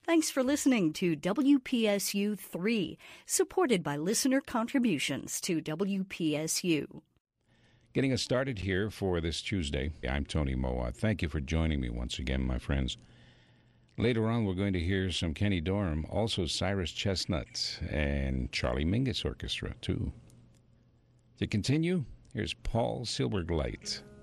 Thanks for listening to WPSU 3, supported by listener contributions to WPSU. Getting us started here for this Tuesday, I'm Tony Moa. Thank you for joining me once again, my friends. Later on, we're going to hear some Kenny Dorham, also Cyrus Chestnut, and Charlie Mingus Orchestra, too. To continue, here's Paul Silbergleit.